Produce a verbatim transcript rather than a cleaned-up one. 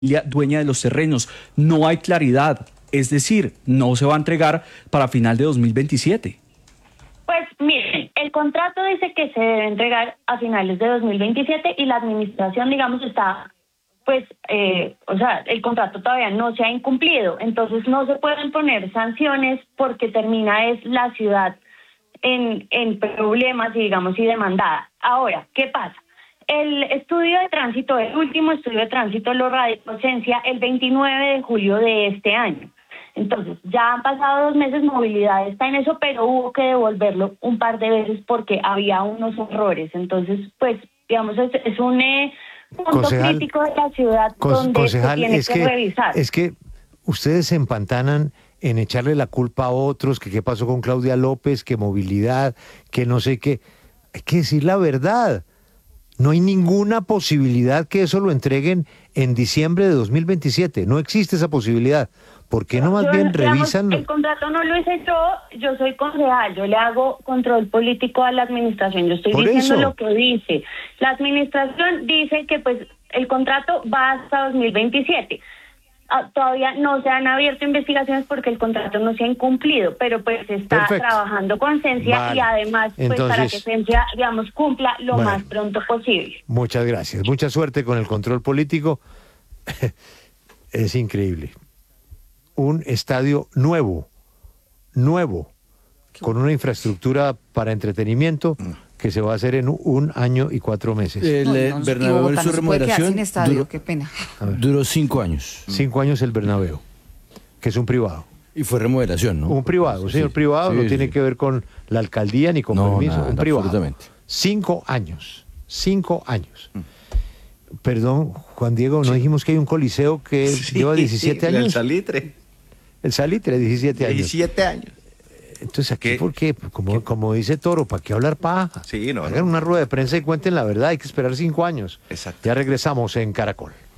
dueña de los terrenos. No hay claridad, es decir, no se va a entregar para final de dos mil veintisiete. Pues miren, el contrato dice que se debe entregar a finales de dos mil veintisiete y la administración, digamos, está, pues, eh, o sea, el contrato todavía no se ha incumplido, entonces no se pueden poner sanciones porque termina es la ciudad en, en problemas y, digamos, y demandada. Ahora, ¿qué pasa? El estudio de tránsito, el último estudio de tránsito lo radicó Cencia el veintinueve de julio de este año. Entonces, ya han pasado dos meses, movilidad está en eso, pero hubo que devolverlo un par de veces porque había unos errores. Entonces, pues, digamos, es, es un eh, punto concejal, crítico de la ciudad donde concejal, se tiene es que, que revisar. Es que ustedes se empantanan en echarle la culpa a otros, que qué pasó con Claudia López, que movilidad, que no sé qué. Hay que decir la verdad. No hay ninguna posibilidad que eso lo entreguen en diciembre de dos mil veintisiete. No existe esa posibilidad. ¿Por qué no más yo, bien digamos, revisan? El contrato no lo hice yo, yo soy concejal, yo le hago control político a la administración, yo estoy Por diciendo eso. lo que dice. La administración dice que pues el contrato va hasta dos mil veintisiete. Ah, todavía no se han abierto investigaciones porque el contrato no se ha incumplido, pero pues se está Perfecto. trabajando con Cencia Vale. y además pues Entonces, para que Cencia, digamos, cumpla lo bueno, más pronto posible. Muchas gracias. Mucha suerte con el control político. Es increíble. Un estadio nuevo, nuevo, con una infraestructura para entretenimiento que se va a hacer en un año y cuatro meses. El No, eh, no, Bernabéu, y Bogotá su no se puede quedar remodelación sin estadio, duró, qué pena. duró cinco años. Cinco años el Bernabéu, que es un privado. Y fue remodelación, ¿no? Un privado, Sí, señor sí. privado, Sí, no sí. tiene que ver con la alcaldía ni con No, permiso, nada, un privado. absolutamente. Cinco años, cinco años. Perdón, Juan Diego, ¿no dijimos que hay un coliseo que Sí, lleva diecisiete años? El Salitre. El Salitre, diecisiete años. diecisiete años. Entonces, ¿aquí ¿Qué? por qué? Como, como dice Toro, ¿para qué hablar paja? Sí, no, Hagan no. una rueda de prensa y cuenten la verdad, hay que esperar cinco años. Exacto. Ya regresamos en Caracol.